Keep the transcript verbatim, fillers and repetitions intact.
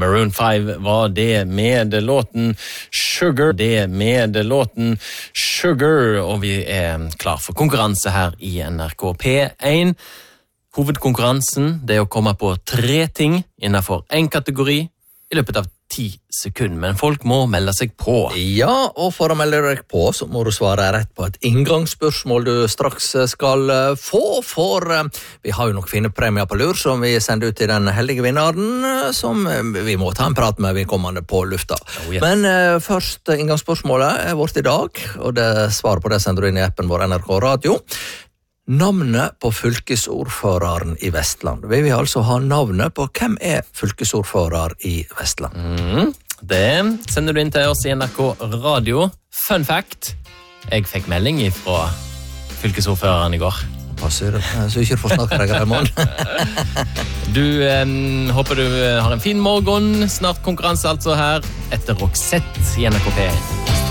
Maroon five var det med låten Sugar, det med låten Sugar, og vi er klar for konkurranse her i N R K P one. Hovedkonkurransen, det er å komme på tre ting innenfor en kategori i løpet av ti sekunder, men folk må melde seg på. Ja, og for å melde deg på, så må du svare rett på et inngangsspørsmål du straks skal få, for vi har jo nok fine premier på lur som vi sender ut til den heldige vinneren, som vi må ta en prat med vi kommende på lufta. Oh, yes. Men uh, først, inngangsspørsmålet er vårt i dag, og det svaret på det sender du inn i appen vår N R K Radio. Navnet på fylkesordføreren i Vestland. Vi vil altså ha navnet på hvem er fylkesordfører i Vestland. Mm, det sender du inn til oss i N R K Radio. Fun fact, jeg fikk melding fra fylkesordføreren i går. Passer, så ikke du får snakke deg i morgen. Du, eh, håper du har en fin morgen. Snart konkurranse altså her etter Roxette i N R K P one.